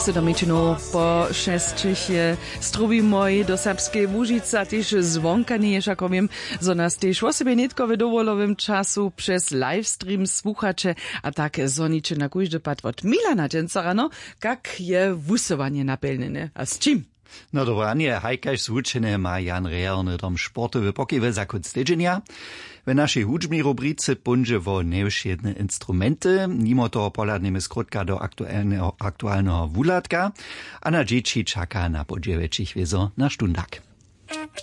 se domičinu po šestčiche strubi moj do serbskej Łužica, tež zvonka nie je, ako viem, zo nás tež o sebe netko v dovolovém času přes livestream słuchače a tak zoniče na kujždy pad od Milana Džencara, no, kak je vusovanie napełnene a s čím? No dobranie, hajkaž zvučene ma Jan Rehrny dom sportowy pokiwy za kunst tydzienia. W naszej hudźbnej rubrice punże wo nevšedne instrumenty, mimo toho poladnemy skrótka do aktualnego wulatka, a na dzieci czeka na podzieweczich wiezo na sztundak.